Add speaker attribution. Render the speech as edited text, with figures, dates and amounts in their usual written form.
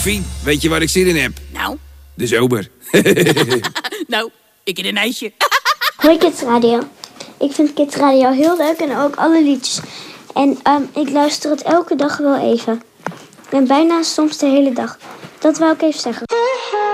Speaker 1: Fien, weet je waar ik zin in heb?
Speaker 2: Nou?
Speaker 1: De zomer.
Speaker 2: Nou, ik in een ijsje.
Speaker 3: Hoi Kids Radio. Ik vind Kids Radio heel leuk en ook alle liedjes. En ik luister het elke dag wel even. En bijna soms de hele dag. Dat wou ik even zeggen.